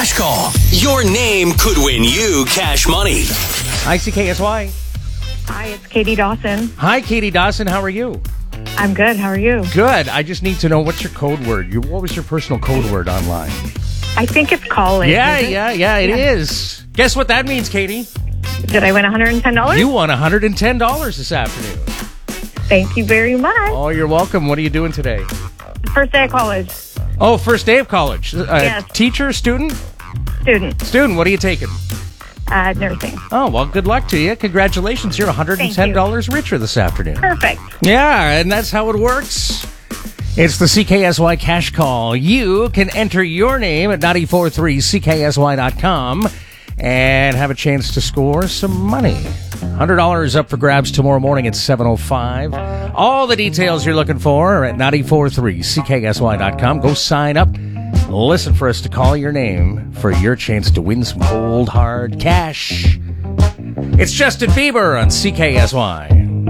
Cash call. Your name could win you cash money. Hi, CKSY. Hi, it's Katie Dawson. Hi, Katie Dawson. How are you? I'm good. How are you? Good. I just need to know, what's your code word? What was your personal code word online? I think it's college. Yeah, it is. Guess what that means, Katie? Did I win $110? You won $110 this afternoon. Thank you very much. Oh, you're welcome. What are you doing today? First day of college. Oh, first day of college. Yes. Teacher, student? Student. Student, what are you taking? Nursing. Oh, well, good luck to you. Congratulations. You're $110 richer this afternoon. Perfect. Yeah, and that's how it works. It's the CKSY Cash Call. You can enter your name at 943CKSY.com and have a chance to score some money. $100 up for grabs tomorrow morning at 7:05. All the details you're looking for are at 943CKSY.com. Go sign up. Listen for us to call your name for your chance to win some cold, hard cash. It's Justin Bieber on CKSY.